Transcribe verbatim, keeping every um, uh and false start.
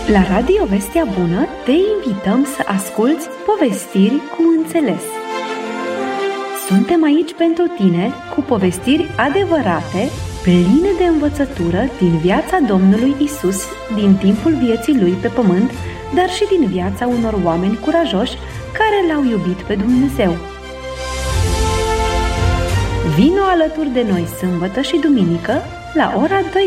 La Radio Vestea Bună te invităm să asculți povestiri cu înțeles. Suntem aici pentru tine cu povestiri adevărate, pline de învățătură din viața Domnului Isus, din timpul vieții Lui pe pământ, dar și din viața unor oameni curajoși care L-au iubit pe Dumnezeu. Vino alături de noi sâmbătă și duminică la ora douăsprezece.